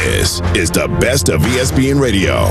This is the best of ESPN Radio.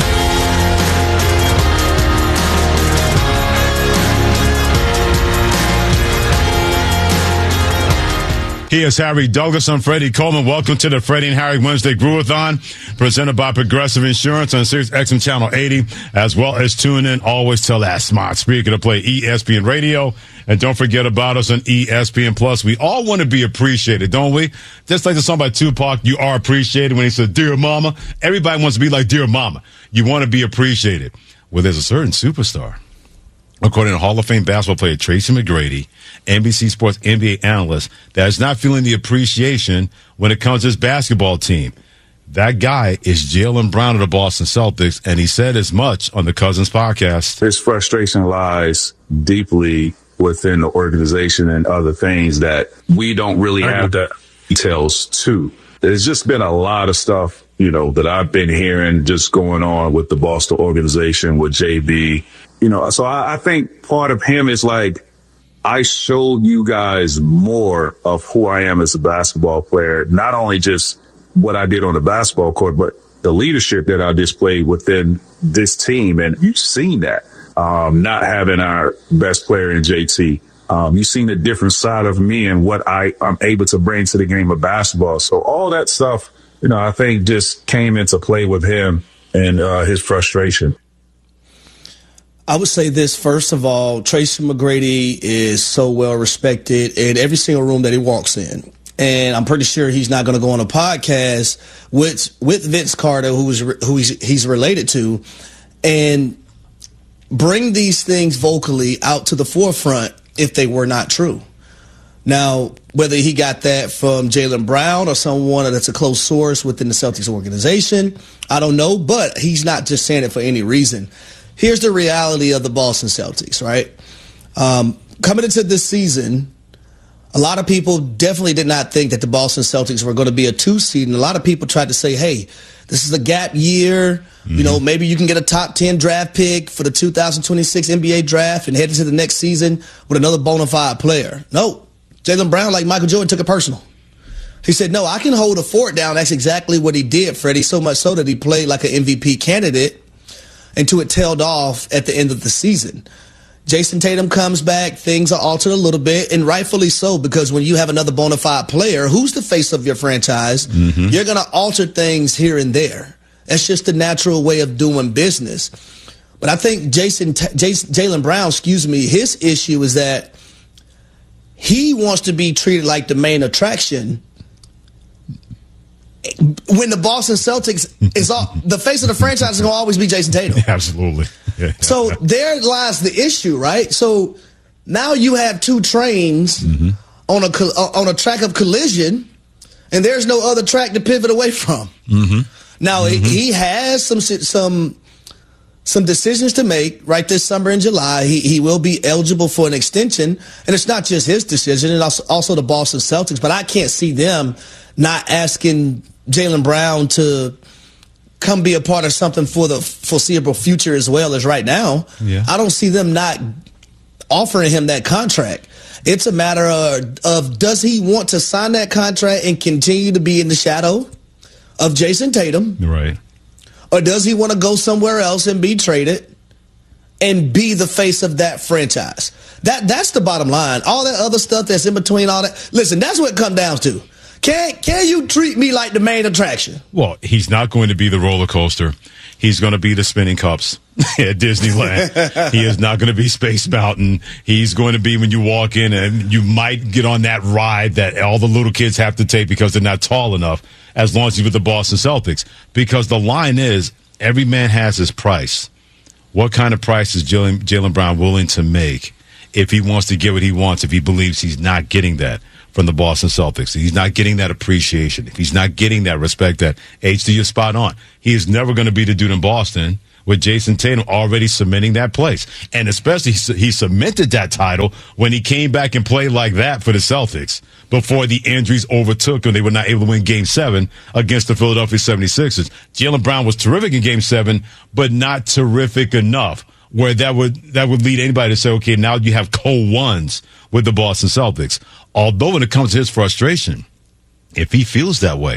He is Harry Douglas. I'm Freddie Coleman. Welcome to the Freddie and Harry Wednesday Groovathon, presented by Progressive Insurance on Sirius XM Channel 80, as well as tune in always till last smart speaker to play ESPN Radio. And don't forget about us on ESPN Plus. We all want to be appreciated, don't we? Just like the song by Tupac, you are appreciated, when he said, Dear Mama. Everybody wants to be like Dear Mama. You want to be appreciated. Well, there's a certain superstar. According to Hall of Fame basketball player Tracy McGrady, NBC Sports NBA analyst, that is not feeling the appreciation when it comes to his basketball team. That guy is Jaylen Brown of the Boston Celtics, and he said as much on the Cousins podcast. His frustration lies deeply within the organization and other things that we don't really have the details to. There's just been a lot of stuff, that I've been hearing just going on with the Boston organization, with JB. So I think part of him is like, I showed you guys more of who I am as a basketball player, not only just what I did on the basketball court, but the leadership that I displayed within this team. And you've seen that, not having our best player in JT. You've seen a different side of me and what I'm able to bring to the game of basketball. So all that stuff, I think just came into play with him and his frustration. I would say this, first of all, Tracy McGrady is so well respected in every single room that he walks in. And I'm pretty sure he's not going to go on a podcast with Vince Carter, who he's related to, and bring these things vocally out to the forefront if they were not true. Now, whether he got that from Jaylen Brown or someone that's a close source within the Celtics organization, I don't know, but he's not just saying it for any reason. Here's the reality of the Boston Celtics, right? Coming into this season, a lot of people definitely did not think that the Boston Celtics were going to be a 2 seed. And a lot of people tried to say, hey, this is a gap year. Mm-hmm. Maybe you can get a top 10 draft pick for the 2026 NBA draft and head into the next season with another bona fide player. No, Jaylen Brown, like Michael Jordan, took it personal. He said, no, I can hold a fort down. That's exactly what he did, Freddie, so much so that he played like an MVP candidate until it tailed off at the end of the season. Jason Tatum comes back, things are altered a little bit, and rightfully so, because when you have another bona fide player who's the face of your franchise, you're going to alter things here and there. That's just the natural way of doing business. But I think Jaylen Brown, his issue is that he wants to be treated like the main attraction when the Boston Celtics is the face of the franchise is going to always be Jason Tatum. Absolutely. Yeah. So there lies the issue, right? So now you have two trains on a track of collision, and there's no other track to pivot away from. Now he has some decisions to make right this summer in July. He will be eligible for an extension, and it's not just his decision, and also the Boston Celtics. But I can't see them not asking Jaylen Brown to come be a part of something for the foreseeable future as well as right now. Yeah. I don't see them not offering him that contract. It's a matter of does he want to sign that contract and continue to be in the shadow of Jason Tatum? Right. Or does he want to go somewhere else and be traded and be the face of that franchise? That's the bottom line. All that other stuff that's in between all that. Listen, that's what it comes down to. Can you treat me like the main attraction? Well, he's not going to be the roller coaster. He's going to be the spinning cups at Disneyland. He is not going to be Space Mountain. He's going to be when you walk in and you might get on that ride that all the little kids have to take because they're not tall enough, as long as he's with the Boston Celtics. Because the line is, every man has his price. What kind of price is Jaylen Brown willing to make if he wants to get what he wants, if he believes he's not getting that from the Boston Celtics? He's not getting that appreciation. If he's not getting that respect, that HD is spot on. He is never going to be the dude in Boston with Jason Tatum already cementing that place. And especially he cemented that title when he came back and played like that for the Celtics before the injuries overtook him. They were not able to win Game 7 against the Philadelphia 76ers. Jaylen Brown was terrific in Game 7, but not terrific enough where that would lead anybody to say, okay, now you have co-ones with the Boston Celtics. Although when it comes to his frustration, if he feels that way,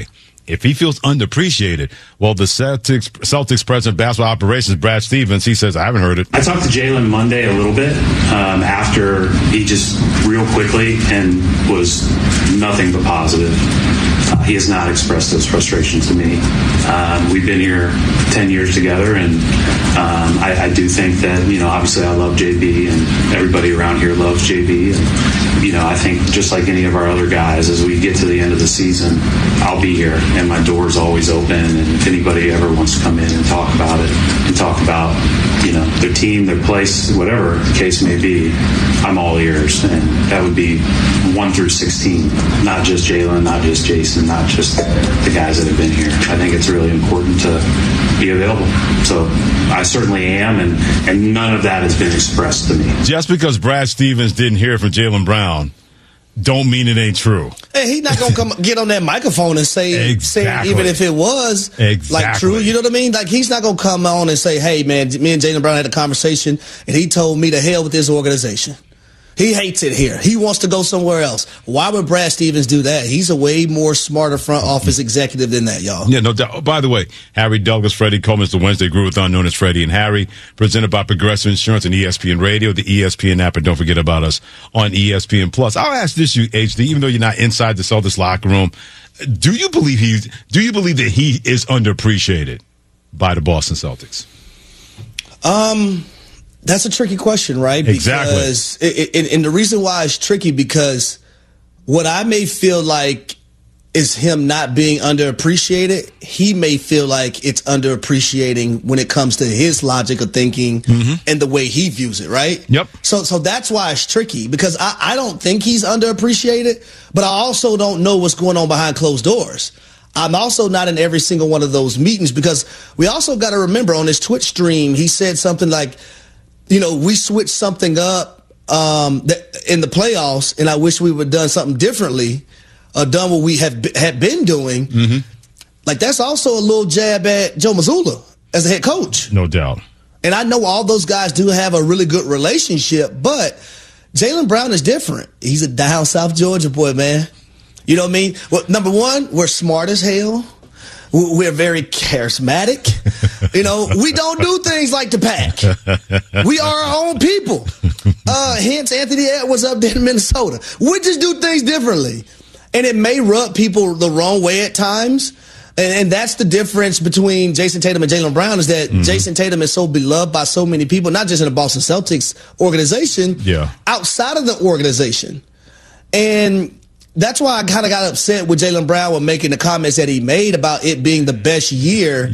if he feels underappreciated, well, the Celtics president of basketball operations, Brad Stevens, he says, I haven't heard it. I talked to Jalen Monday a little bit after he just real quickly and was nothing but positive. He has not expressed those frustrations to me. We've been here 10 years together, and I do think that, obviously I love JB, and everybody around here loves JB. And, I think just like any of our other guys, as we get to the end of the season, I'll be here, and my door's always open. And if anybody ever wants to come in and talk about it, and talk about, their team, their place, whatever the case may be, I'm all ears. And that would be 1 through 16, not just Jalen, not just Jason, not just the guys that have been here. I think it's really important to be available. So I certainly am, and none of that has been expressed to me. Just because Brad Stevens didn't hear from Jaylen Brown don't mean it ain't true. Hey, he's not gonna come get on that microphone and say even if it was like true. You know what I mean? Like, he's not gonna come on and say, "Hey, man, me and Jaylen Brown had a conversation, and he told me to hell with this organization. He hates it here. He wants to go somewhere else." Why would Brad Stevens do that? He's a way more smarter front office executive than that, y'all. Yeah, no doubt. By the way, Harry Douglas, Freddie Coleman's the Wednesday Groove-a-thon known as Freddie and Harry, presented by Progressive Insurance and ESPN Radio, the ESPN app, and don't forget about us on ESPN Plus. I'll ask this, you HD, even though you're not inside the Celtics locker room, do you believe that he is underappreciated by the Boston Celtics? That's a tricky question, right? Exactly. Because and the reason why it's tricky, because what I may feel like is him not being underappreciated, he may feel like it's underappreciating when it comes to his logic of thinking and the way he views it, right? Yep. So that's why it's tricky, because I don't think he's underappreciated, but I also don't know what's going on behind closed doors. I'm also not in every single one of those meetings, because we also got to remember on his Twitch stream, he said something like, we switched something up in the playoffs, and I wish we would have done something differently, done what we had been doing. Mm-hmm. Like, that's also a little jab at Joe Mazzulla as a head coach. No doubt. And I know all those guys do have a really good relationship, but Jaylen Brown is different. He's a down South Georgia boy, man. You know what I mean? Well, number one, we're smart as hell. We're very charismatic. We don't do things like the Pack. We are our own people. Hence Anthony Edwards up there in Minnesota. We just do things differently. And it may rub people the wrong way at times. And that's the difference between Jason Tatum and Jaylen Brown, is that Jason Tatum is so beloved by so many people, not just in the Boston Celtics organization, outside of the organization. And that's why I kind of got upset with Jaylen Brown when making the comments that he made about it being the best year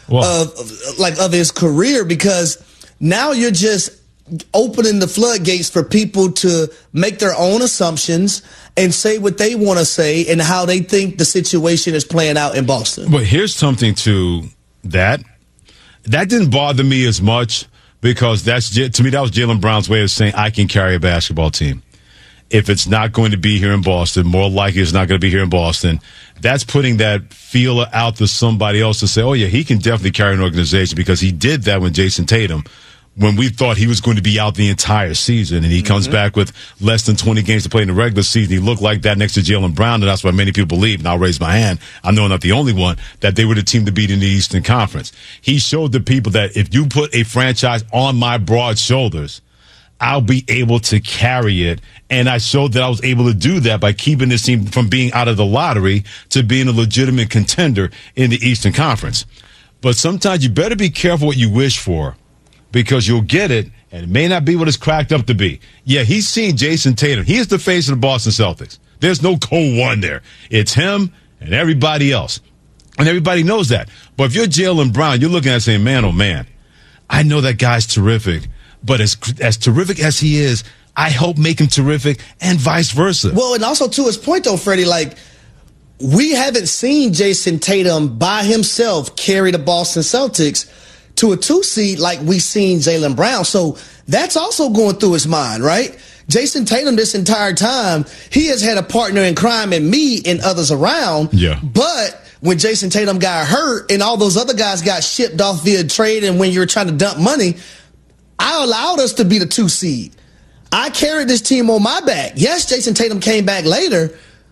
of his career, because now you're just opening the floodgates for people to make their own assumptions and say what they want to say and how they think the situation is playing out in Boston. But here's something to that. That didn't bother me as much, because to me, that was Jaylen Brown's way of saying, I can carry a basketball team. If it's not going to be here in Boston, more likely it's not going to be here in Boston. That's putting that feeler out to somebody else to say, oh, yeah, he can definitely carry an organization, because he did that with Jason Tatum when we thought he was going to be out the entire season. And he comes back with less than 20 games to play in the regular season. He looked like that next to Jaylen Brown, and that's why many people believe, and I'll raise my hand, I know I'm not the only one, that they were the team to beat in the Eastern Conference. He showed the people that if you put a franchise on my broad shoulders, I'll be able to carry it. And I showed that I was able to do that by keeping this team from being out of the lottery to being a legitimate contender in the Eastern Conference. But sometimes you better be careful what you wish for, because you'll get it, and it may not be what it's cracked up to be. Yeah, he's seen Jason Tatum. He is the face of the Boston Celtics. There's no cold one there. It's him and everybody else. And everybody knows that. But if you're Jaylen Brown, you're looking at it saying, man, oh, man, I know that guy's terrific. But as terrific as he is, I hope make him terrific, and vice versa. Well, and also to his point, though, Freddie, like, we haven't seen Jason Tatum by himself carry the Boston Celtics to a 2 seed like we've seen Jaylen Brown. So that's also going through his mind, right? Jason Tatum, this entire time, he has had a partner in crime in me and others around. Yeah. But when Jason Tatum got hurt and all those other guys got shipped off via trade, and when you're trying to dump money, I allowed us to be the 2 seed. I carried this team on my back. Yes, Jason Tatum came back later,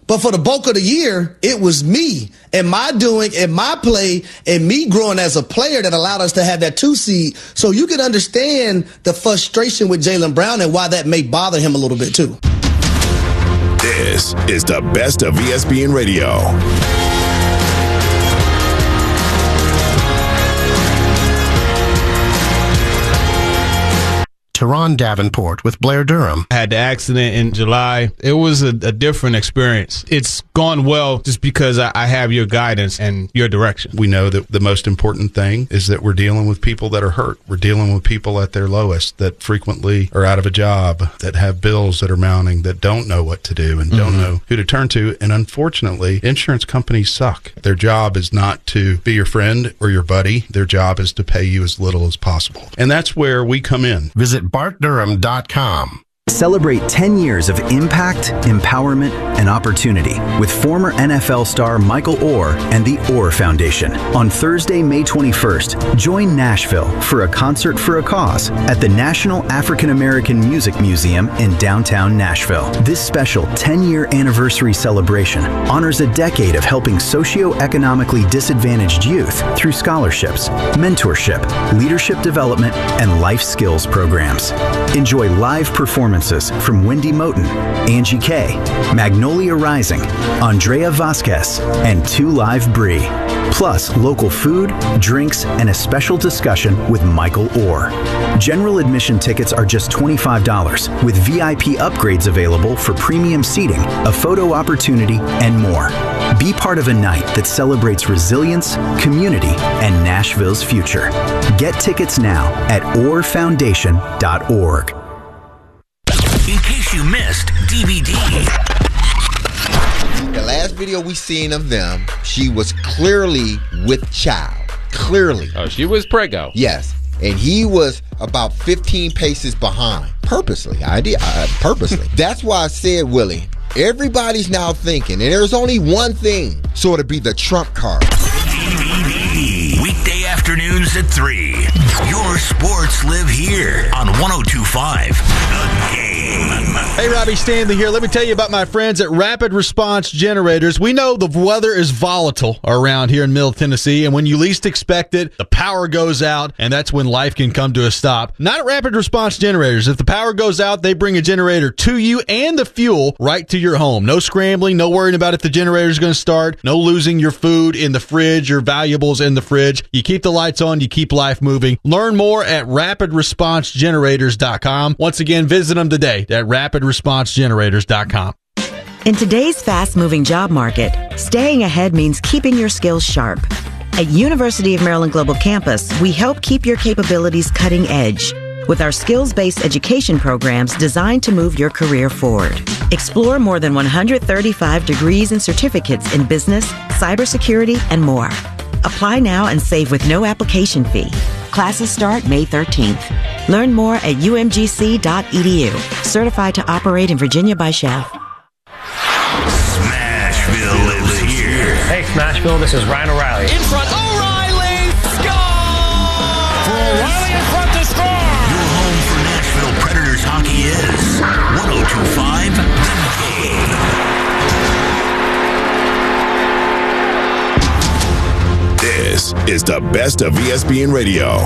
But for the bulk of the year, it was me and my doing and my play and me growing as a player that allowed us to have that 2 seed. So you can understand the frustration with Jaylen Brown and why that may bother him a little bit too. This is the best of ESPN Radio. Teron Davenport with Blair Durham. I had the accident in July. It was a different experience. It's gone well just because I have your guidance and your direction. We know that the most important thing is that we're dealing with people that are hurt. We're dealing with people at their lowest that frequently are out of a job, that have bills that are mounting, that don't know what to do and don't know who to turn to. And unfortunately, insurance companies suck. Their job is not to be your friend or your buddy. Their job is to pay you as little as possible. And that's where we come in. Visit BartDurham.com. Celebrate 10 years of impact, empowerment, and opportunity with former NFL star Michael Orr and the Orr Foundation. On Thursday, May 21st, join Nashville for a concert for a cause at the National African American Music Museum in downtown Nashville. This special 10-year anniversary celebration honors a decade of helping socioeconomically disadvantaged youth through scholarships, mentorship, leadership development, and life skills programs. Enjoy live performances from Wendy Moten, Angie Kay, Magnolia Rising, Andrea Vasquez, and 2 Live Brie. Plus local food, drinks, and a special discussion with Michael Orr. General admission tickets are just $25, with VIP upgrades available for premium seating, a photo opportunity, and more. Be part of a night that celebrates resilience, community, and Nashville's future. Get tickets now at orrfoundation.org. In case you missed DVD. The last video we seen of them, she was clearly with child. Clearly. Oh, she was preggo. Yes. And he was about 15 paces behind. Purposely. Purposely. That's why I said, Willie, everybody's now thinking, and there's only one thing, so it'll be the trump card. DVD. Weekday afternoons at 3. Your sports live here on 102.5 The Game. Hey, Robbie Stanley here. Let me tell you about my friends at Rapid Response Generators. We know the weather is volatile around here in Middle Tennessee, and when you least expect it, the power goes out, and that's when life can come to a stop. Not at Rapid Response Generators. If the power goes out, they bring a generator to you and the fuel right to your home. No scrambling, no worrying about if the generator is going to start, no losing your food in the fridge, your valuables in the fridge. You keep the lights on, you keep life moving. Learn more at rapidresponsegenerators.com. Once again, visit them today at rapidresponsegenerators.com. In today's fast-moving job market, staying ahead means keeping your skills sharp. At University of Maryland Global Campus, we help keep your capabilities cutting edge with our skills-based education programs designed to move your career forward. Explore more than 135 degrees and certificates in business, cybersecurity, and more. Apply now and save with no application fee. Classes start May 13th. Learn more at umgc.edu. Certified to operate in Virginia by Chef. Smashville lives here. Hey, Smashville, this is Ryan O'Reilly. In front, O'Reilly! Score! For O'Reilly in front to score! Your home for Nashville Predators hockey is 102.5 The Game. This is the best of ESPN Radio.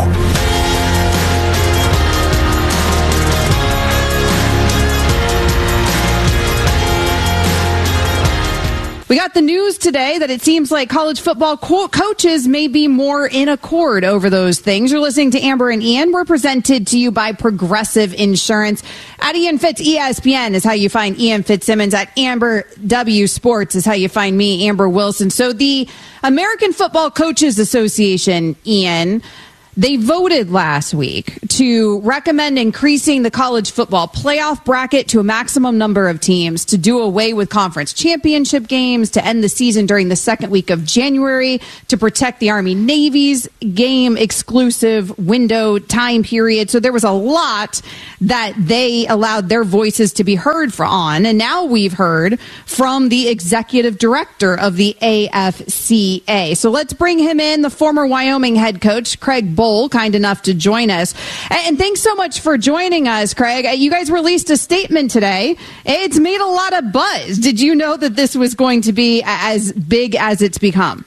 We got the news today that it seems like college football coaches may be more in accord over those things. You're listening to Amber and Ian. We're presented to you by Progressive Insurance. At Ian Fitz ESPN is how you find Ian Fitzsimmons. At Amber W Sports is how you find me, Amber Wilson. So the American Football Coaches Association, Ian, they voted last week to recommend increasing the college football playoff bracket to a maximum number of teams, to do away with conference championship games, to end the season during the second week of January, to protect the Army-Navy's game exclusive window time period. So there was a lot that they allowed their voices to be heard on. And now we've heard from the executive director of the AFCA. So let's bring him in, the former Wyoming head coach, Craig Bohl. Bowl, kind enough to join us. And thanks so much for joining us, Craig. You guys released a statement today. It's made a lot of buzz. Did you know that this was going to be as big as it's become?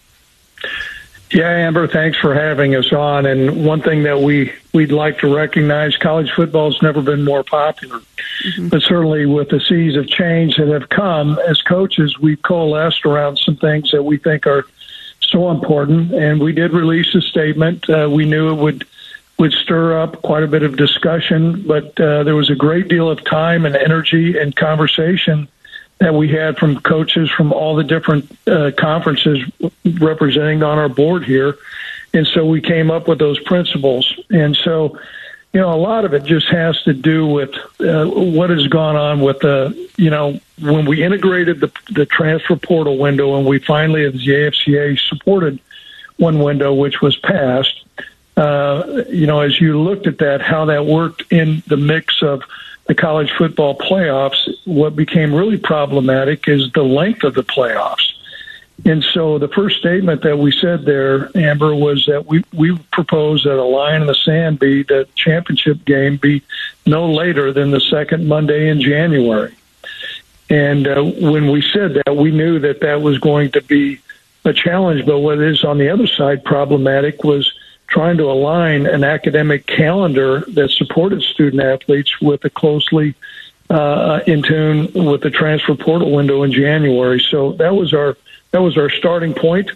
Yeah, Amber, thanks for having us on. And one thing that we'd like to recognize, college football has never been more popular. But certainly with the seas of change that have come, as coaches, we've coalesced around some things that we think are so important. And we did release a statement. We knew it would stir up quite a bit of discussion, but there was a great deal of time and energy and conversation that we had from coaches from all the different conferences representing on our board here. And so we came up with those principles. And so, a lot of it just has to do with what has gone on with when we integrated the transfer portal window, and we finally, as the AFCA, supported one window, which was passed. As you looked at that, how that worked in the mix of the college football playoffs, what became really problematic is the length of the playoffs. And so the first statement that we said there, Amber, was that we proposed that a line in the sand be the championship game be no later than the second Monday in January. And when we said that, we knew that was going to be a challenge. But what is on the other side problematic was trying to align an academic calendar that supported student athletes with a closely in tune with the transfer portal window in January. So that was our starting point.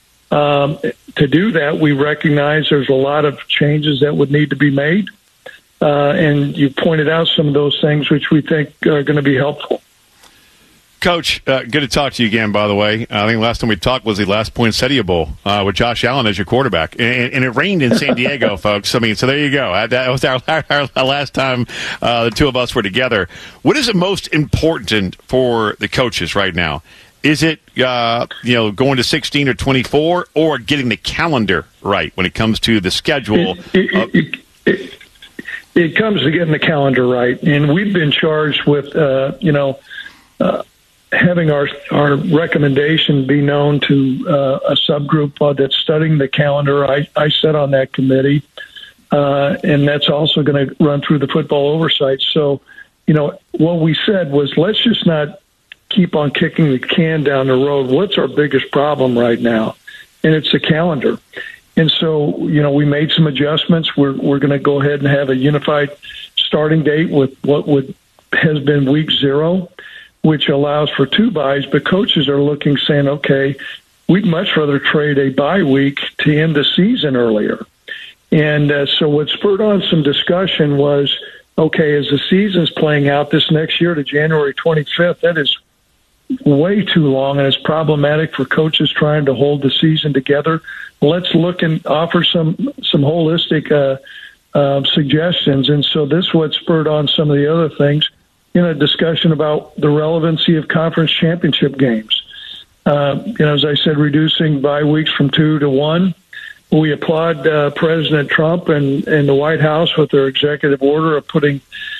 To do that, we recognize there's a lot of changes that would need to be made. And you pointed out some of those things which we think are going to be helpful. Coach, good to talk to you again, by the way. I think last time we talked was the last Poinsettia Bowl with Josh Allen as your quarterback. And it rained in San Diego, folks. So there you go. That was our last time the two of us were together. What is the most important for the coaches right now? Is it, going to 16 or 24 or getting the calendar right when it comes to the schedule? It comes to getting the calendar right. And we've been charged with, having our recommendation be known to a subgroup that's studying the calendar. I sat on that committee, and that's also going to run through the football oversight. So, what we said was, let's just not keep on kicking the can down the road. What's our biggest problem right now? And it's the calendar. And so, we made some adjustments. We're going to go ahead and have a unified starting date with what has been week 0. Which allows for 2 byes, but coaches are looking, saying, okay, we'd much rather trade a bye week to end the season earlier. And so what spurred on some discussion was, okay, as the season's playing out this next year to January 25th, that is way too long, and it's problematic for coaches trying to hold the season together. Let's look and offer some holistic suggestions. And so this is what spurred on some of the other things. In a discussion about the relevancy of conference championship games. As I said, reducing bye weeks from 2 to 1. We applaud President Trump and the White House with their executive order of putting,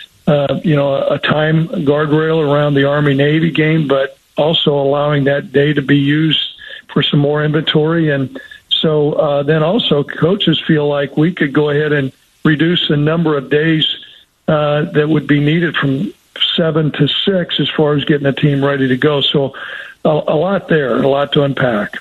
a time guardrail around the Army-Navy game, but also allowing that day to be used for some more inventory. And so then also coaches feel like we could go ahead and reduce the number of days that would be needed from 7 to 6 as far as getting a team ready to go. So a lot there, a lot to unpack.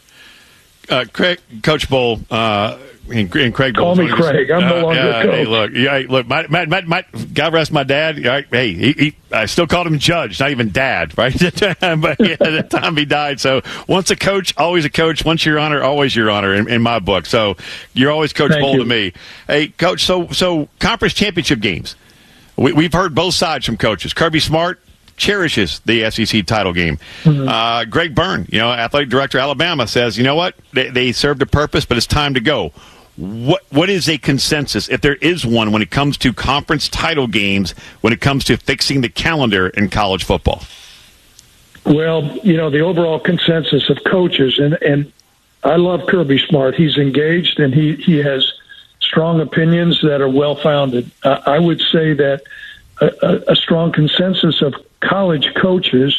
Coach Bowl, and Craig Bowl. Call me Craig. I'm no longer coach. Hey, look, my God rest my dad. Hey, I still called him Judge, not even Dad, right? But at the time he died. So once a coach, always a coach. Once your honor, always your honor in my book. So you're always Coach Bowl to me. Hey, Coach, so conference championship games. We've heard both sides from coaches. Kirby Smart cherishes the SEC title game. Mm-hmm. Greg Byrne, athletic director of Alabama, says, you know what? They served a purpose, but it's time to go. What is a consensus, if there is one, when it comes to conference title games, when it comes to fixing the calendar in college football? Well, the overall consensus of coaches, and I love Kirby Smart. He's engaged, and he has strong opinions that are well-founded. I would say that a strong consensus of college coaches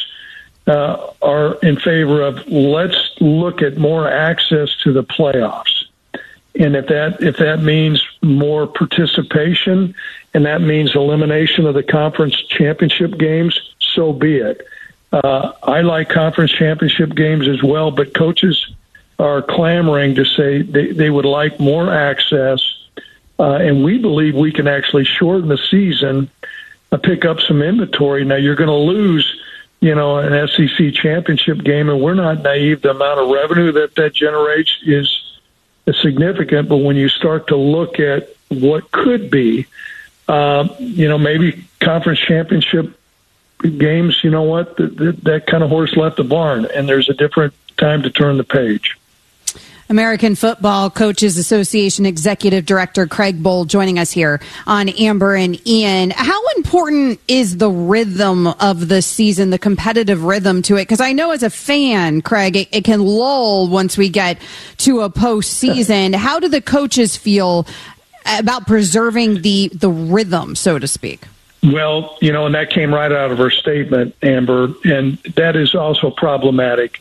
are in favor of let's look at more access to the playoffs. And if that means more participation and that means elimination of the conference championship games, so be it. I like conference championship games as well, but coaches are clamoring to say they would like more access, and we believe we can actually shorten the season, pick up some inventory. Now, you're going to lose, an SEC championship game, and we're not naive. The amount of revenue that generates is significant, but when you start to look at what could be, maybe conference championship games, that kind of horse left the barn, and there's a different time to turn the page. American Football Coaches Association Executive Director Craig Bohl joining us here on Amber and Ian. How important is the rhythm of the season, the competitive rhythm to it? Because I know as a fan, Craig, it can lull once we get to a postseason. How do the coaches feel about preserving the rhythm, so to speak? Well, and that came right out of her statement, Amber, and that is also problematic.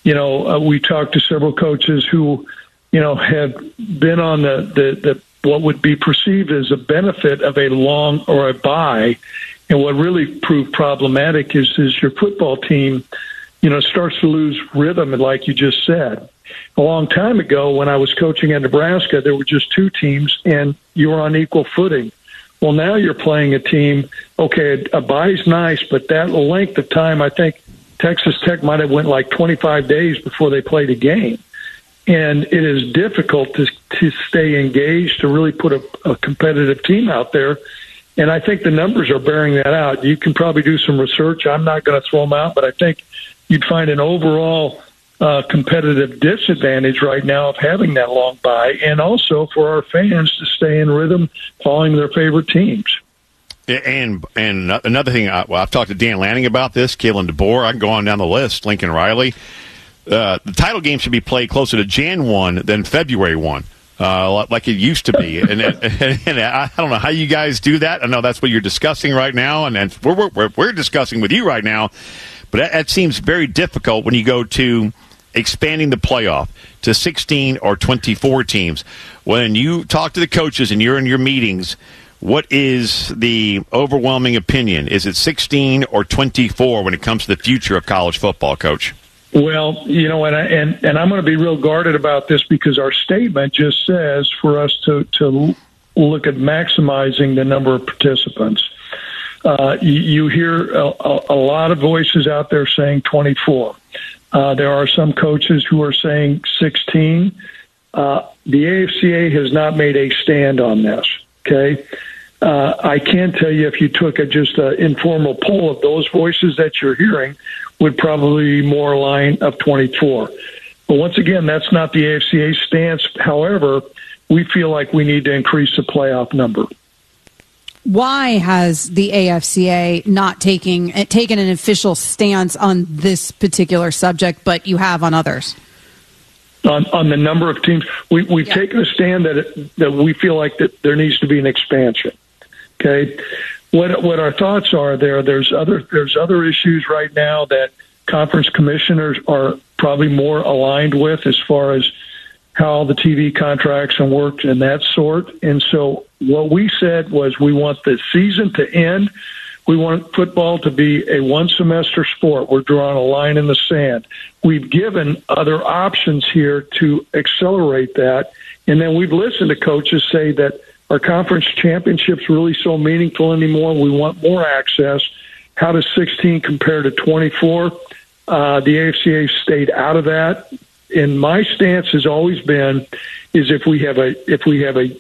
We talked to several coaches who, have been on the what would be perceived as a benefit of a long or a bye. And what really proved problematic is your football team, starts to lose rhythm, like you just said. A long time ago, when I was coaching at Nebraska, there were just two teams, and you were on equal footing. Well, now you're playing a team, okay, a bye's nice, but that length of time, I think Texas Tech might have went like 25 days before they played a game. And it is difficult to stay engaged, to really put a competitive team out there. And I think the numbers are bearing that out. You can probably do some research. I'm not going to throw them out, but I think you'd find an overall competitive disadvantage right now of having that long bye, and also for our fans to stay in rhythm following their favorite teams. And another thing, I've talked to Dan Lanning about this, Kalen DeBoer. I can go on down the list, Lincoln Riley. The title game should be played closer to Jan 1 than February 1. Like it used to be. And I don't know how you guys do that. I know that's what you're discussing right now, and we're discussing with you right now. But that seems very difficult when you go to expanding the playoff to 16 or 24 teams. When you talk to the coaches and you're in your meetings, what is the overwhelming opinion? Is it 16 or 24 when it comes to the future of college football, Coach? Well, and I'm going to be real guarded about this, because our statement just says for us to look at maximizing the number of participants. You hear a lot of voices out there saying 24. There are some coaches who are saying 16. The AFCA has not made a stand on this, okay? I can tell you, if you took just an informal poll of those voices that you're hearing, would probably be more line of 24. But once again, that's not the AFCA stance. However, we feel like we need to increase the playoff number. Why has the AFCA not taken an official stance on this particular subject, but you have on others? On the number of teams, we've taken a stand that we feel like that there needs to be an expansion. Okay, what our thoughts are there's other issues right now that conference commissioners are probably more aligned with, as far as how the TV contracts and work and that sort. And so what we said was we want the season to end. We want football to be a one-semester sport. We're drawing a line in the sand. We've given other options here to accelerate that. And then we've listened to coaches say that our conference championship's really so meaningful anymore. We want more access. How does 16 compare to 24? The AFCA stayed out of that. And my stance has always been is if we have a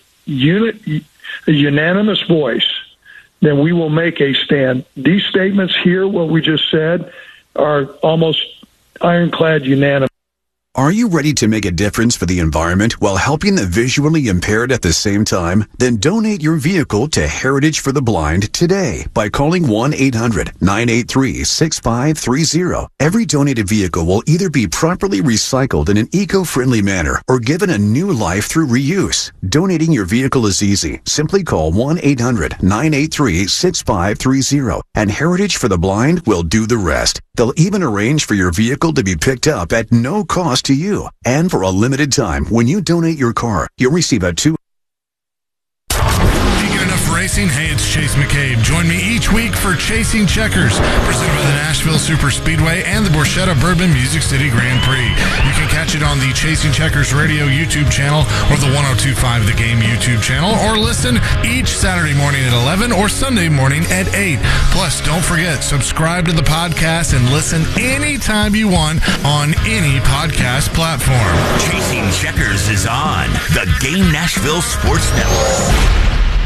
unanimous voice, then we will make a stand. These statements here, what we just said, are almost ironclad unanimous. Are you ready to make a difference for the environment while helping the visually impaired at the same time? Then donate your vehicle to Heritage for the Blind today by calling 1-800-983-6530. Every donated vehicle will either be properly recycled in an eco-friendly manner or given a new life through reuse. Donating your vehicle is easy. Simply call 1-800-983-6530 and Heritage for the Blind will do the rest. They'll even arrange for your vehicle to be picked up at no cost close to you. And for a limited time, when you donate your car, you'll receive a Racing. Hey, it's Chase McCabe. Join me each week for Chasing Checkers, presented by the Nashville Super Speedway and the Borchetta Bourbon Music City Grand Prix. You can catch it on the Chasing Checkers Radio YouTube channel or the 102.5 The Game YouTube channel, or listen each Saturday morning at 11 or Sunday morning at 8. Plus, don't forget, subscribe to the podcast and listen anytime you want on any podcast platform. Chasing Checkers is on the Game Nashville Sports Network.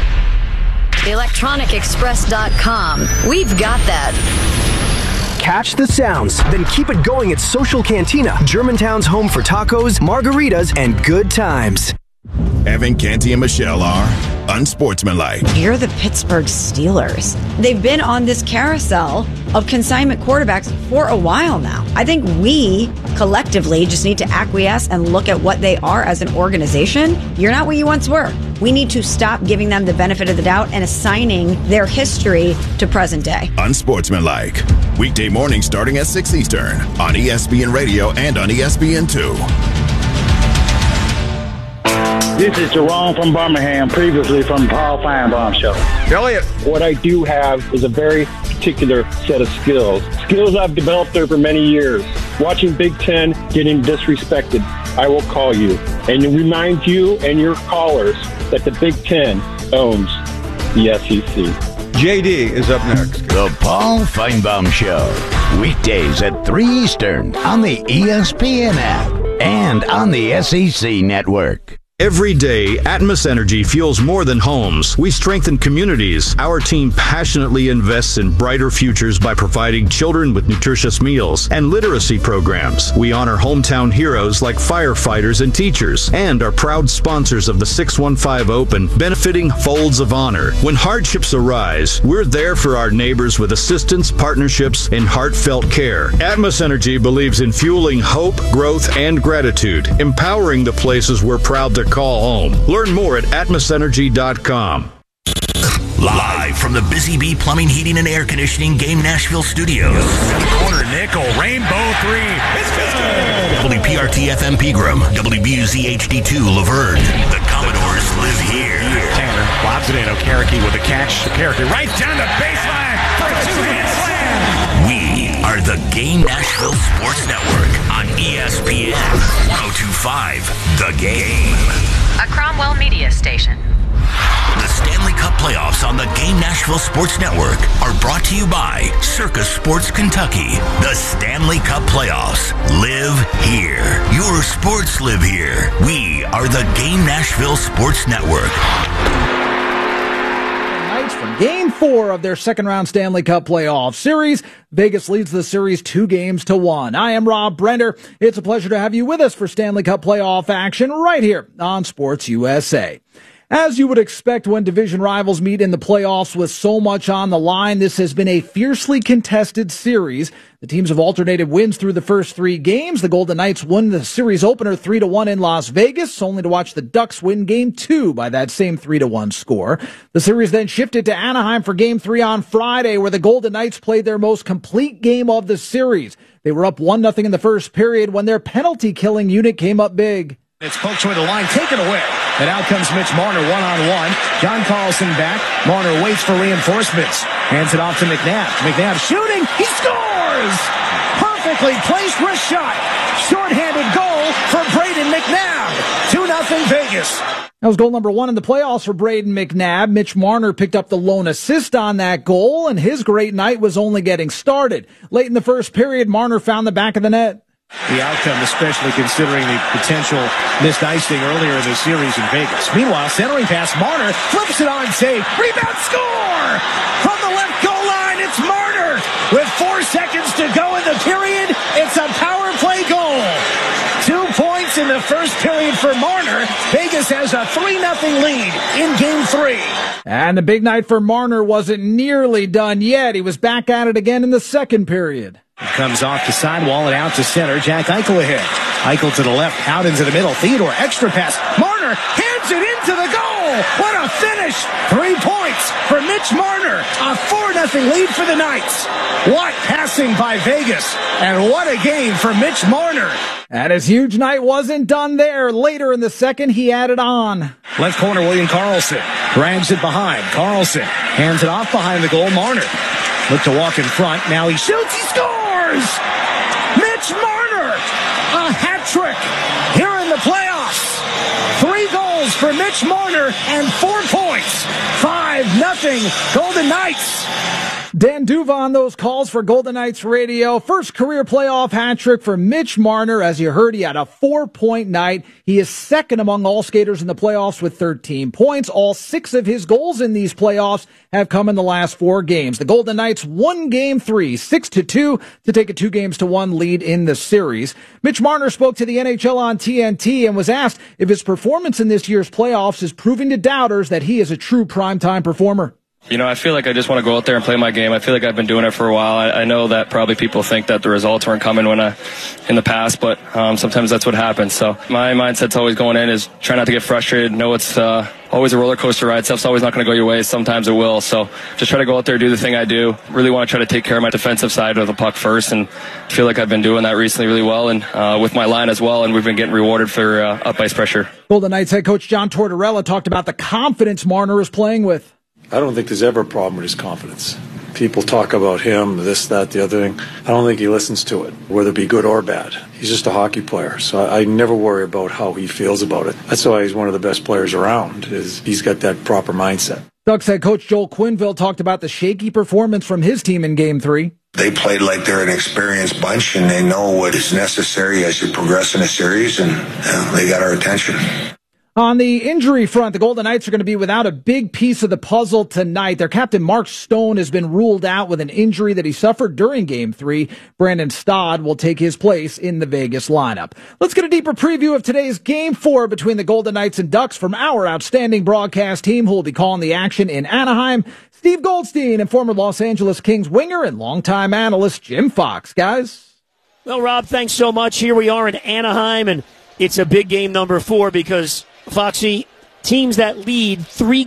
ElectronicExpress.com. We've got that. Catch the sounds, then keep it going at Social Cantina, Germantown's home for tacos, margaritas, and good times. Evan, Canty, and Michelle are unsportsmanlike. You're the Pittsburgh Steelers. They've been on this carousel of consignment quarterbacks for a while now. I think we collectively just need to acquiesce and look at what they are as an organization. You're not what you once were. We need to stop giving them the benefit of the doubt and assigning their history to present day. Unsportsmanlike. Weekday mornings starting at 6 Eastern on ESPN Radio and on ESPN2. This is Jerome from Birmingham, previously from the Paul Feinbaum Show. Elliot. What I do have is a very particular set of skills. Skills I've developed over many years. Watching Big Ten getting disrespected, I will call you and remind you and your callers that the Big Ten owns the SEC. JD is up next. The Paul Feinbaum Show. Weekdays at 3 Eastern on the ESPN app and on the SEC network. Every day, Atmos Energy fuels more than homes. We strengthen communities. Our team passionately invests in brighter futures by providing children with nutritious meals and literacy programs. We honor hometown heroes like firefighters and teachers, and are proud sponsors of the 615 Open, benefiting Folds of Honor. When hardships arise, we're there for our neighbors with assistance, partnerships, and heartfelt care. Atmos Energy believes in fueling hope, growth, and gratitude, empowering the places we're proud to call home. Learn more at atmosenergy.com. Live from the Busy Bee Plumbing, Heating, and Air Conditioning Game Nashville Studios. Corner nickel, rainbow three. It's good. WPRT FM Pegram, WBUZ HD2 Laverne. The Commodores live here. Tanner lobs it in. Okereke with a catch. Okereke right down the baseline for a two-hand slam. We are the Game Nashville Sports Network on ESPN 102.5 The Game. A Cromwell Media Station. The Stanley Cup playoffs on the Game Nashville Sports Network are brought to you by Circus Sports Kentucky. The Stanley Cup playoffs live here. Your sports live here. We are the Game Nashville Sports Network. For Game 4 of their second-round Stanley Cup playoff series, Vegas leads the series 2-1. I am Rob Brender. It's a pleasure to have you with us for Stanley Cup playoff action right here on Sports USA. As you would expect when division rivals meet in the playoffs with so much on the line, this has been a fiercely contested series. The teams have alternated wins through the first 3 games. The Golden Knights won the series opener 3-1 in Las Vegas, only to watch the Ducks win Game 2 by that same 3-1 score. The series then shifted to Anaheim for Game 3 on Friday, where the Golden Knights played their most complete game of the series. They were up 1-0 in the first period when their penalty-killing unit came up big. It's poked toward the line, taken away. And out comes Mitch Marner one-on-one. John Carlson back. Marner waits for reinforcements. Hands it off to McNabb. McNabb shooting. He scores! Perfectly placed wrist shot. Short-handed goal for Braden McNabb. 2-0 Vegas. That was goal number 1 in the playoffs for Braden McNabb. Mitch Marner picked up the lone assist on that goal, and his great night was only getting started. Late in the first period, Marner found the back of the net. The outcome, especially considering the potential missed icing earlier in the series in Vegas. Meanwhile, centering pass, Marner flips it on save. Rebound score! From the left goal line, it's Marner! With 4 seconds to go in the period, it's a power play goal. 2 points in the first period for Marner. Vegas has a 3-0 lead in Game 3. And the big night for Marner wasn't nearly done yet. He was back at it again in the second period. It comes off the sidewall and out to center. Jack Eichel ahead. Eichel to the left, out into the middle. Theodore, extra pass. Marner hands it into the goal. What a finish! 3 points for Mitch Marner. A 4-0 lead for the Knights. What passing by Vegas. And what a game for Mitch Marner. And his huge night wasn't done there. Later in the second, he added on. Left corner, William Karlsson. Drags it behind. Karlsson hands it off behind the goal. Marner look to walk in front. Now he shoots. He scores! Mitch Marner! A hat trick here in the playoffs. 3 goals for Mitch Marner and 4 points. 5-0 Golden Knights. Dan Duva on those calls for Golden Knights Radio. First career playoff hat trick for Mitch Marner. As you heard, he had a 4-point night. He is second among all skaters in the playoffs with 13 points. All 6 of his goals in these playoffs have come in the last 4 games. The Golden Knights won Game 3, 6-2, to take a 2-1 lead in the series. Mitch Marner spoke to the NHL on TNT and was asked if his performance in this year's playoffs is proving to doubters that he is a true primetime performer. You know, I feel like I just want to go out there and play my game. I feel like I've been doing it for a while. I know that probably people think that the results weren't coming in the past, but sometimes that's what happens. So my mindset's always going in is try not to get frustrated. Know it's always a roller coaster ride. Stuff's always not going to go your way. Sometimes it will. So just try to go out there, do the thing I do. Really want to try to take care of my defensive side of the puck first, and I feel like I've been doing that recently really well, and with my line as well, and we've been getting rewarded for up ice pressure. Golden Knights head coach John Tortorella talked about the confidence Marner is playing with. I don't think there's ever a problem with his confidence. People talk about him, this, that, the other thing. I don't think he listens to it, whether it be good or bad. He's just a hockey player, so I never worry about how he feels about it. That's why he's one of the best players around, is he's got that proper mindset. Ducks head coach Joel Quenneville talked about the shaky performance from his team in Game 3. They played like they're an experienced bunch, and they know what is necessary as you progress in a series, and they got our attention. On the injury front, the Golden Knights are going to be without a big piece of the puzzle tonight. Their captain, Mark Stone, has been ruled out with an injury that he suffered during Game 3. Brandon Stodd will take his place in the Vegas lineup. Let's get a deeper preview of today's Game 4 between the Golden Knights and Ducks from our outstanding broadcast team who will be calling the action in Anaheim. Steve Goldstein and former Los Angeles Kings winger and longtime analyst Jim Fox. Guys? Well, Rob, thanks so much. Here we are in Anaheim, and it's a big game number 4 because Foxy, teams that lead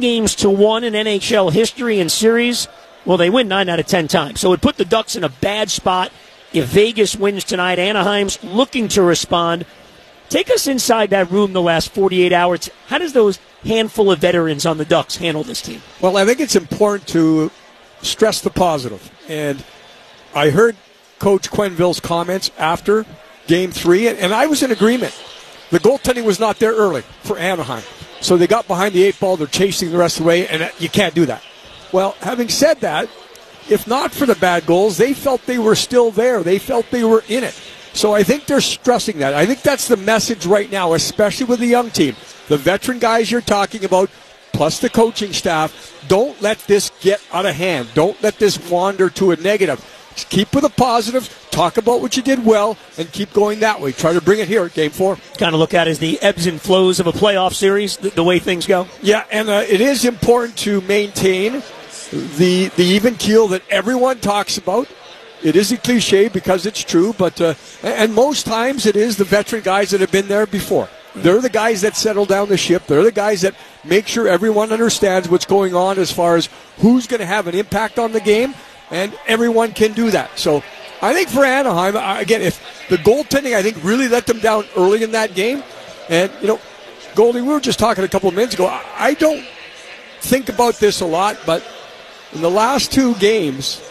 3-1 in NHL history and series, well, they win 9 out of 10 times. So it put the Ducks in a bad spot. If Vegas wins tonight, Anaheim's looking to respond. Take us inside that room the last 48 hours. How does those handful of veterans on the Ducks handle this team? Well, I think it's important to stress the positive. And I heard Coach Quenneville's comments after Game 3, and I was in agreement. The goaltending was not there early for Anaheim. So they got behind the 8 ball. They're chasing the rest of the way, and you can't do that. Well, having said that, if not for the bad goals, they felt they were still there. They felt they were in it. So I think they're stressing that. I think that's the message right now, especially with the young team. The veteran guys you're talking about, plus the coaching staff, don't let this get out of hand. Don't let this wander to a negative. Just keep with a positive, talk about what you did well, and keep going that way. Try to bring it here at Game 4. Kind of look at it as the ebbs and flows of a playoff series, the way things go. Yeah, and it is important to maintain the even keel that everyone talks about. It is a cliche because it's true, but and most times it is the veteran guys that have been there before. They're the guys that settle down the ship. They're the guys that make sure everyone understands what's going on as far as who's going to have an impact on the game. And everyone can do that. So I think for Anaheim, again, if the goaltending, I think, really let them down early in that game. And, you know, Goldie, we were just talking a couple of minutes ago. I don't think about this a lot, but in the last 2 games,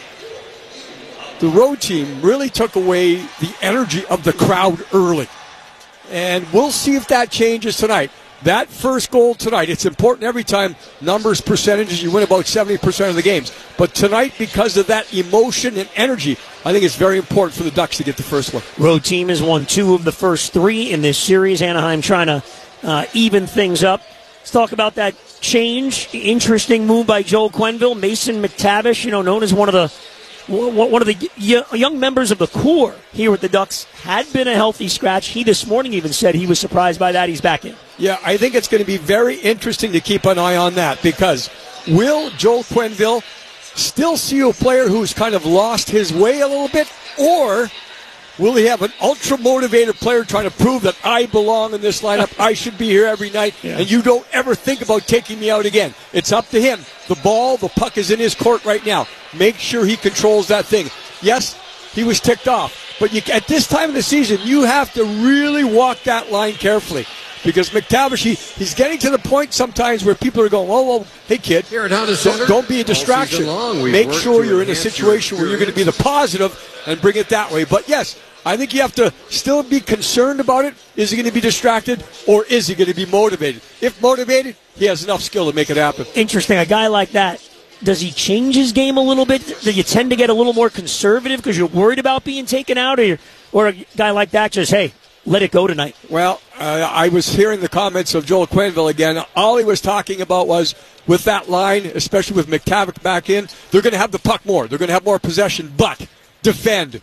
the road team really took away the energy of the crowd early. And we'll see if that changes tonight. That first goal tonight, it's important every time, numbers, percentages, you win about 70% of the games. But tonight, because of that emotion and energy, I think it's very important for the Ducks to get the first one. Road team has won 2 of the first 3 in this series. Anaheim trying to even things up. Let's talk about that change. Interesting move by Joel Quenneville. Mason McTavish, known as one of the young members of the core here with the Ducks, had been a healthy scratch. He this morning even said he was surprised by that. He's back in. Yeah, I think it's going to be very interesting to keep an eye on that, because will Joel Quenneville still see a player who's kind of lost his way a little bit, or Will he have an ultra-motivated player trying to prove that I belong in this lineup, I should be here every night, and you don't ever think about taking me out again? It's up to him. The puck is in his court right now. Make sure he controls that thing. Yes, he was ticked off, but at this time of the season, you have to really walk that line carefully. Because McTavish, he's getting to the point sometimes where people are going, oh, hey, kid, don't be a distraction. Make sure you're in a situation where you're going to be the positive and bring it that way. But, yes, I think you have to still be concerned about it. Is he going to be distracted, or is he going to be motivated? If motivated, he has enough skill to make it happen. Interesting. A guy like that, does he change his game a little bit? Do you tend to get a little more conservative because you're worried about being taken out? Or a guy like that just, hey, let it go tonight? Well, I was hearing the comments of Joel Quenneville again. All he was talking about was with that line, especially with McTavish back in, they're going to have the puck more. They're going to have more possession, but defend.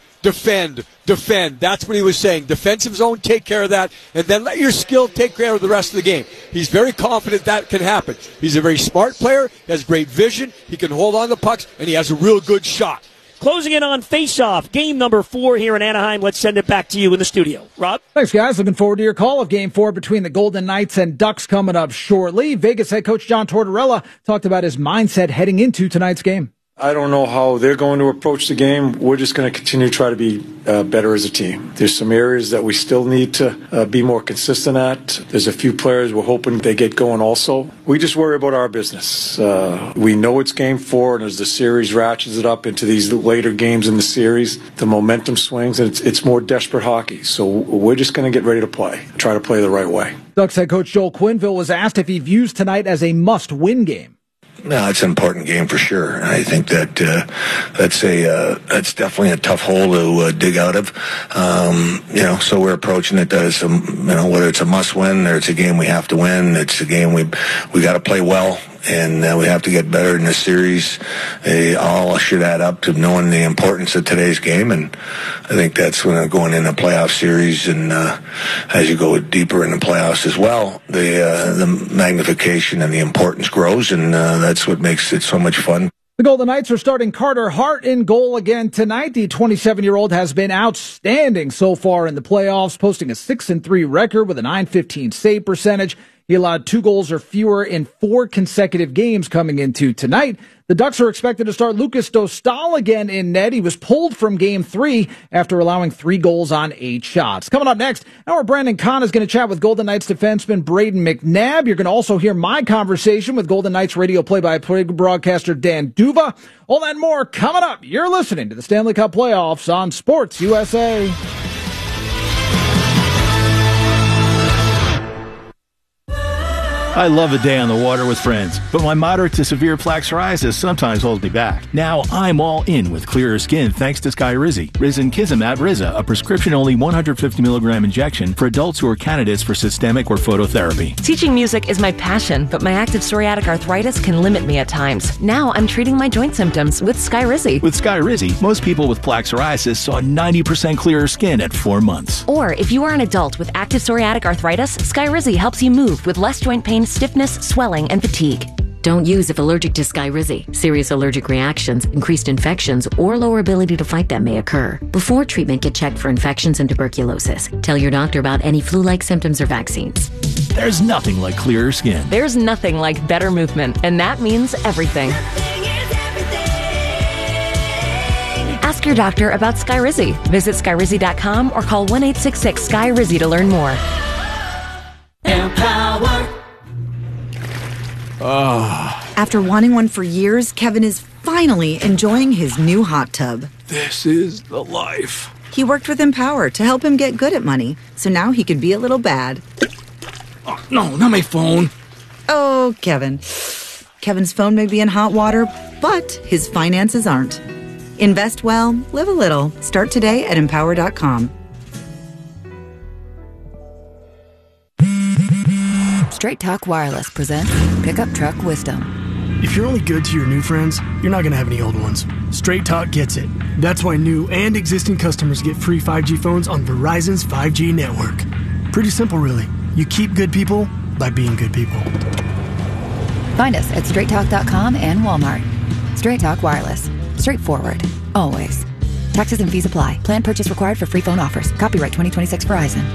That's what he was saying. Defensive zone, take care of that, and then let your skill take care of the rest of the game. He's very confident that can happen. He's a very smart player, he has great vision, he can hold on to pucks, and he has a real good shot. Closing in on face-off, game number 4 here in Anaheim. Let's send it back to you in the studio. Rob? Thanks, guys. Looking forward to your call of Game 4 between the Golden Knights and Ducks coming up shortly. Vegas head coach John Tortorella talked about his mindset heading into tonight's game. I don't know how they're going to approach the game. We're just going to continue to try to be better as a team. There's some areas that we still need to be more consistent at. There's a few players we're hoping they get going also. We just worry about our business. We know it's game 4, and as the series ratchets it up into these later games in the series, the momentum swings, and it's more desperate hockey. So we're just going to get ready to play, try to play the right way. Ducks head coach Joel Quenneville was asked if he views tonight as a must-win game. No, it's an important game for sure. I think that that's definitely a tough hole to dig out of. So we're approaching it as whether it's a must-win or it's a game we have to win. It's a game we got to play well, and we have to get better in this series. They all should add up to knowing the importance of today's game, and I think that's when I'm going in a playoff series, and as you go deeper in the playoffs as well, the magnification and the importance grows, and that's what makes it so much fun. The Golden Knights are starting Carter Hart in goal again tonight. The 27-year-old has been outstanding so far in the playoffs, posting a 6-3 record with a .915 save percentage. He allowed 2 goals or fewer in 4 consecutive games coming into tonight. The Ducks are expected to start Lucas Dostal again in net. He was pulled from Game 3 after allowing 3 goals on 8 shots. Coming up next, our Brandon Kahn is going to chat with Golden Knights defenseman Braden McNabb. You're going to also hear my conversation with Golden Knights radio play-by-play broadcaster Dan Duva. All that and more coming up. You're listening to the Stanley Cup Playoffs on Sports USA. I love a day on the water with friends, but my moderate to severe plaque psoriasis sometimes holds me back. Now I'm all in with clearer skin thanks to Skyrizi. Risankizumab Riza, a prescription-only 150 milligram injection for adults who are candidates for systemic or phototherapy. Teaching music is my passion, but my active psoriatic arthritis can limit me at times. Now I'm treating my joint symptoms with Skyrizi. With Skyrizi, most people with plaque psoriasis saw 90% clearer skin at 4 months. Or if you are an adult with active psoriatic arthritis, Skyrizi helps you move with less joint pain, stiffness, swelling, and fatigue. Don't use if allergic to Skyrizi. Serious allergic reactions, increased infections, or lower ability to fight them may occur. Before treatment, get checked for infections and tuberculosis. Tell your doctor about any flu-like symptoms or vaccines. There's nothing like clearer skin. There's nothing like better movement, and that means everything. Ask your doctor about Skyrizi. Visit Skyrizi.com or call 1-866-SKY-RIZZI to learn more. Empower. After wanting one for years, Kevin is finally enjoying his new hot tub. This is the life. He worked with Empower to help him get good at money, so now he can be a little bad. Oh, no, not my phone. Oh, Kevin. Kevin's phone may be in hot water, but his finances aren't. Invest well, live a little. Start today at Empower.com. Straight Talk Wireless presents Pickup Truck Wisdom. If you're only good to your new friends, you're not going to have any old ones. Straight Talk gets it. That's why new and existing customers get free 5G phones on Verizon's 5G network. Pretty simple, really. You keep good people by being good people. Find us at straighttalk.com and Walmart. Straight Talk Wireless. Straightforward. Always. Taxes and fees apply. Plan purchase required for free phone offers. Copyright 2026 Verizon.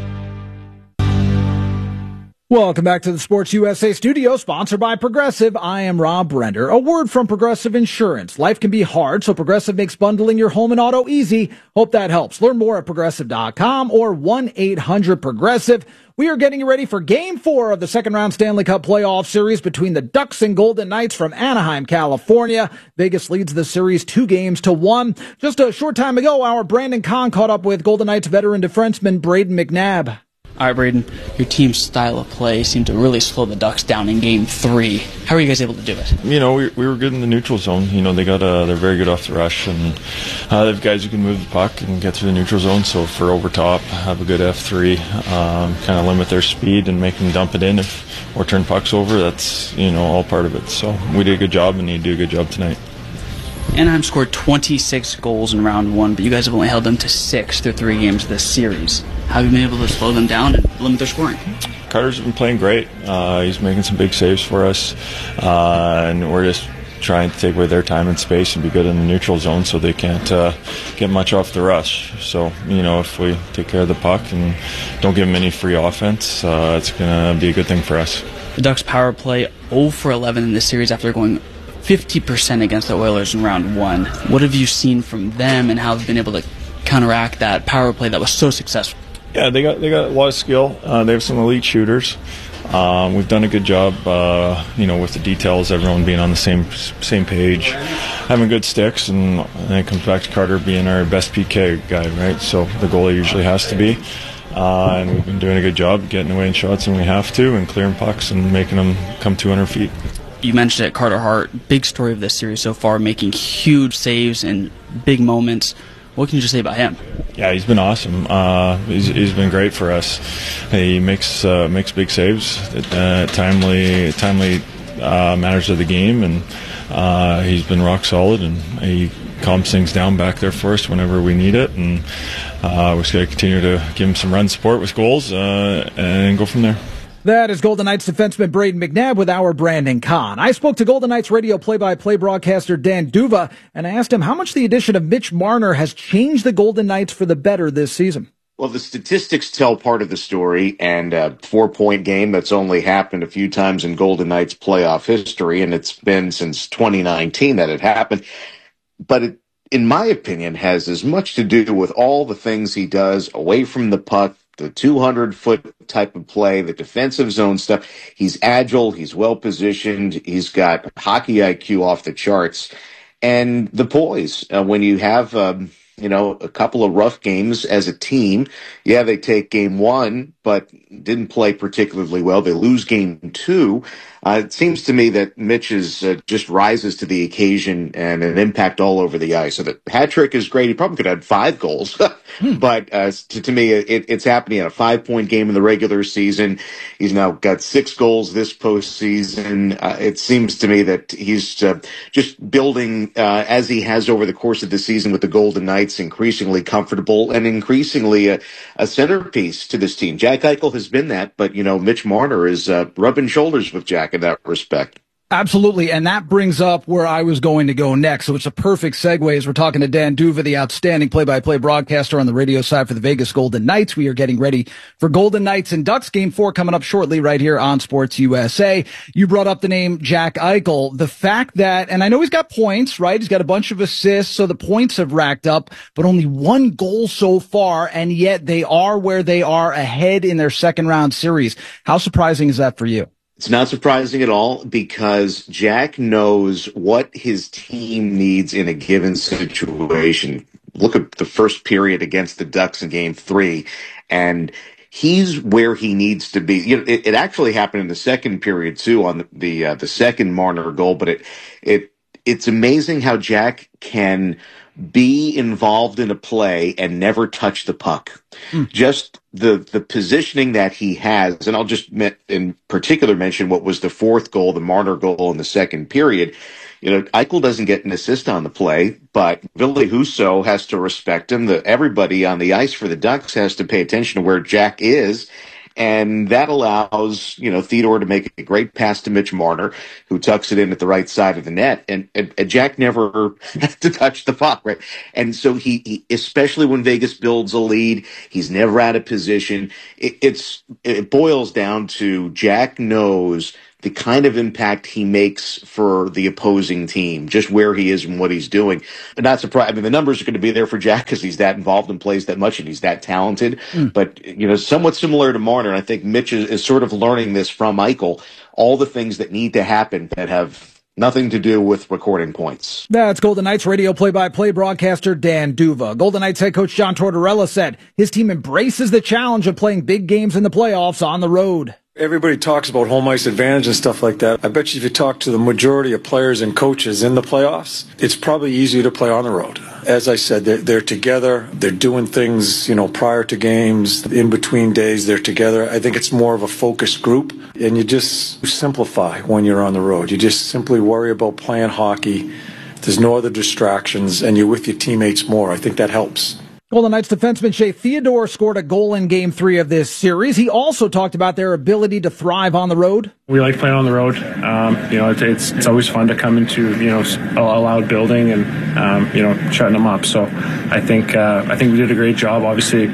Welcome back to the Sports USA studio, sponsored by Progressive. I am Rob Brender. A word from Progressive Insurance. Life can be hard, so Progressive makes bundling your home and auto easy. Hope that helps. Learn more at Progressive.com or 1-800-PROGRESSIVE. We are getting ready for Game 4 of the second-round Stanley Cup playoff series between the Ducks and Golden Knights from Anaheim, California. Vegas leads the series 2-1. Just a short time ago, our Brandon Kahn caught up with Golden Knights veteran defenseman Brayden McNabb. All right, Brayden, your team's style of play seemed to really slow the Ducks down in Game 3. How are you guys able to do it? We were good in the neutral zone. They're very good off the rush, and they have guys who can move the puck and get through the neutral zone. So for over top, have a good F3, kind of limit their speed and make them dump it in or turn pucks over. That's all part of it. So we did a good job, and they do a good job tonight. Anaheim scored 26 goals in round 1, but you guys have only held them to 6 through 3 games this series. How have you been able to slow them down and limit their scoring? Carter's been playing great. He's making some big saves for us, and we're just trying to take away their time and space and be good in the neutral zone so they can't get much off the rush. So, if we take care of the puck and don't give them any free offense, it's going to be a good thing for us. The Ducks' power play 0 for 11 in this series after going 50% against the Oilers in round 1. What have you seen from them, and how have you been able to counteract that power play that was so successful? Yeah, they got a lot of skill. They have some elite shooters. We've done a good job, with the details, everyone being on the same page, having good sticks, and it comes back to Carter being our best PK guy, right? So the goalie usually has to be. And we've been doing a good job getting away in shots when we have to and clearing pucks and making them come 200 feet. You mentioned it, Carter Hart, big story of this series so far, making huge saves and big moments. What can you just say about him? Yeah, he's been awesome. He's been great for us. He makes big saves at timely matters of the game, and he's been rock solid, and he calms things down back there for us whenever we need it, and we're just going to continue to give him some run support with goals and go from there. That is Golden Knights defenseman Brayden McNabb with our Brandon Kahn. I spoke to Golden Knights radio play-by-play broadcaster Dan Duva, and I asked him how much the addition of Mitch Marner has changed the Golden Knights for the better this season. Well, the statistics tell part of the story, and a 4-point game that's only happened a few times in Golden Knights playoff history, and it's been since 2019 that it happened. But it, in my opinion, has as much to do with all the things he does away from the puck, the 200-foot type of play, the defensive zone stuff. He's agile. He's well-positioned. He's got hockey IQ off the charts. And the poise. When you have, a couple of rough games as a team, yeah, they take game 1, but didn't play particularly well. They lose game 2. It seems to me that Mitch just rises to the occasion and an impact all over the ice. So the hat trick is great. He probably could have had 5 goals, but to me, it's happening in a 5-point game in the regular season. He's now got 6 goals this postseason. It seems to me that he's just building as he has over the course of the season with the Golden Knights, increasingly comfortable and increasingly a centerpiece to this team. Jack Eichel has been that, but Mitch Marner is rubbing shoulders with Jack in that respect. Absolutely, and that brings up where I was going to go next. So it's a perfect segue as we're talking to Dan Duva, the outstanding play-by-play broadcaster on the radio side for the Vegas Golden Knights. We are getting ready for Golden Knights and Ducks Game 4 coming up shortly right here on Sports USA. You brought up the name Jack Eichel. The fact that, and I know he's got points, right? He's got a bunch of assists, so the points have racked up, but only 1 goal so far, and yet they are where they are ahead in their second-round series. How surprising is that for you? It's not surprising at all because Jack knows what his team needs in a given situation. Look at the first period against the Ducks in Game 3, and he's where he needs to be. It actually happened in the second period too on the second Marner goal, but it's amazing how Jack can be involved in a play and never touch the puck. Just the positioning that he has, and I'll just in particular mention what was the 4th goal, the Marner goal in the second period. Eichel doesn't get an assist on the play, but Ville Husso has to respect him. Everybody on the ice for the Ducks has to pay attention to where Jack is. And that allows, Theodore to make a great pass to Mitch Marner, who tucks it in at the right side of the net. And Jack never has to touch the puck, right? And so he especially when Vegas builds a lead, he's never out of position. It boils down to Jack knows the kind of impact he makes for the opposing team, just where he is and what he's doing. But not surprised. I mean, the numbers are going to be there for Jack because he's that involved and plays that much and he's that talented. But, somewhat similar to Marner, and I think Mitch is sort of learning this from Eichel, all the things that need to happen that have nothing to do with recording points. That's Golden Knights radio play-by-play broadcaster Dan Duva. Golden Knights head coach John Tortorella said his team embraces the challenge of playing big games in the playoffs on the road. Everybody talks about home ice advantage and stuff like that. I bet you if you talk to the majority of players and coaches in the playoffs, it's probably easier to play on the road. As I said, they're together. They're doing things, prior to games, in between days, they're together. I think it's more of a focused group, and you just simplify when you're on the road. You just simply worry about playing hockey. There's no other distractions, and you're with your teammates more. I think that helps. Golden Knights defenseman Shea Theodore scored a goal in Game 3 of this series. He also talked about their ability to thrive on the road. We like playing on the road. It's always fun to come into a loud building and shutting them up. So I think we did a great job. Obviously,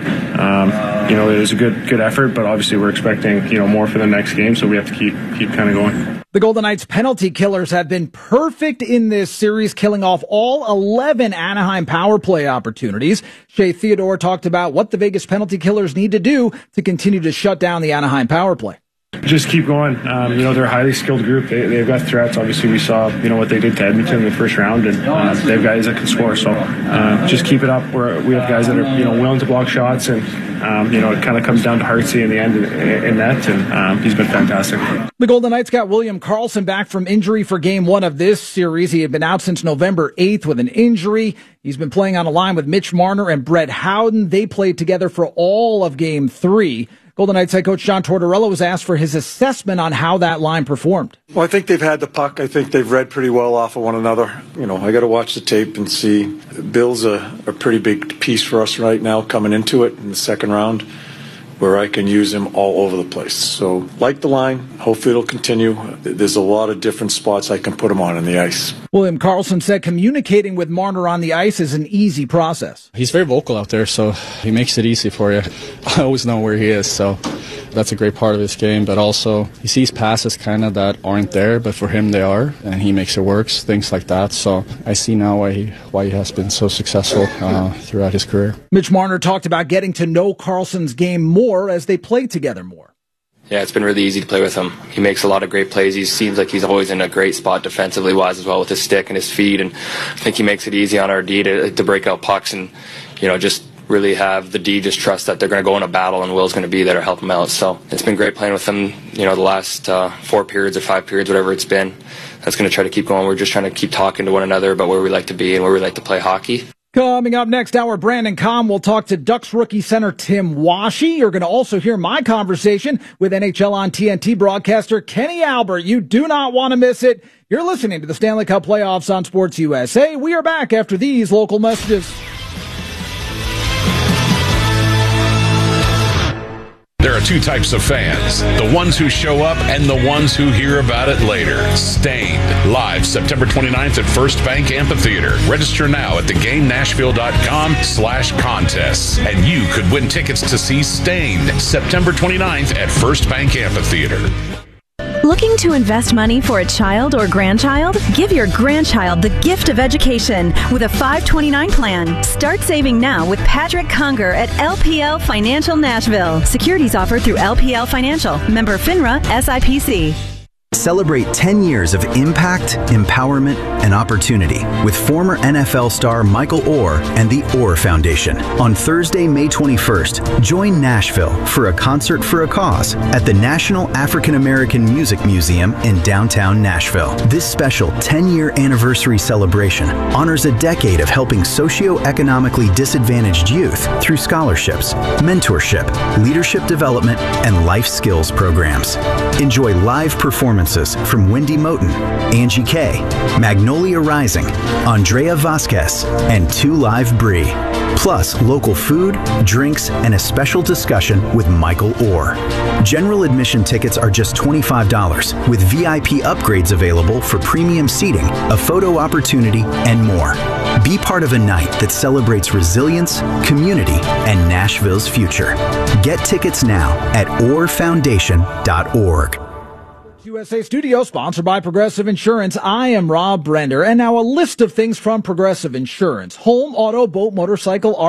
it was a good effort, but obviously we're expecting more for the next game. So we have to keep kind of going. The Golden Knights penalty killers have been perfect in this series, killing off all 11 Anaheim power play opportunities. Shea Theodore talked about what the Vegas penalty killers need to do to continue to shut down the Anaheim power play. Just keep going. They're a highly skilled group. They've got threats. Obviously, we saw, what they did to Edmonton in the first round, and they have guys that can score. So just keep it up. We have guys that are, willing to block shots, and, it kind of comes down to Hartsey in the end in that, and he's been fantastic. The Golden Knights got William Karlsson back from injury for Game 1 of this series. He had been out since November 8th with an injury. He's been playing on a line with Mitch Marner and Brett Howden. They played together for all of Game 3. Golden Knights head coach John Tortorella was asked for his assessment on how that line performed. Well, I think they've had the puck. I think they've read pretty well off of one another. I got to watch the tape and see. Bill's a pretty big piece for us right now coming into it in the second round, where I can use him all over the place. So, like the line, hopefully it'll continue. There's a lot of different spots I can put him on the ice. William Karlsson said communicating with Marner on the ice is an easy process. He's very vocal out there, so he makes it easy for you. I always know where he is, so that's a great part of his game. But also, he sees passes kind of that aren't there, but for him they are, and he makes it work, things like that. So I see now why he has been so successful throughout his career. Mitch Marner talked about getting to know Karlsson's game more as they play together more. Yeah, it's been really easy to play with him. He makes a lot of great plays. He seems like he's always in a great spot defensively wise as well with his stick and his feet, and I think he makes it easy on our D to break out pucks and just really have the D just trust that they're going to go in a battle and Will's going to be there to help him out. So it's been great playing with him, the last 4 periods or 5 periods, whatever it's been. That's going to try to keep going. We're just trying to keep talking to one another about where we like to be and where we like to play hockey. Coming up next hour, Brandon Kahn will talk to Ducks rookie center Tim Washy. You're going to also hear my conversation with NHL on TNT broadcaster Kenny Albert. You do not want to miss it. You're listening to the Stanley Cup Playoffs on Sports USA. We are back after these local messages. There are 2 types of fans, the ones who show up and the ones who hear about it later. Stained, live September 29th at First Bank Amphitheater. Register now at theGameNashville.com/contests, and you could win tickets to see Stained September 29th at First Bank Amphitheater. Looking to invest money for a child or grandchild? Give your grandchild the gift of education with a 529 plan. Start saving now with Patrick Conger at LPL Financial Nashville. Securities offered through LPL Financial. Member FINRA SIPC. Celebrate 10 years of impact, empowerment, and opportunity with former NFL star Michael Orr and the Orr Foundation. On Thursday, May 21st, join Nashville for a concert for a cause at the National African American Music Museum in downtown Nashville. This special 10-year anniversary celebration honors a decade of helping socioeconomically disadvantaged youth through scholarships, mentorship, leadership development, and life skills programs. Enjoy live performances performances from Wendy Moten, Angie Kay, Magnolia Rising, Andrea Vasquez, and 2 Live Brie. Plus local food, drinks, and a special discussion with Michael Orr. General admission tickets are just $25, with VIP upgrades available for premium seating, a photo opportunity, and more. Be part of a night that celebrates resilience, community, and Nashville's future. Get tickets now at orrfoundation.org. USA Studio, sponsored by Progressive Insurance. I am Rob Brender. And now a list of things from Progressive Insurance. Home, auto, boat, motorcycle,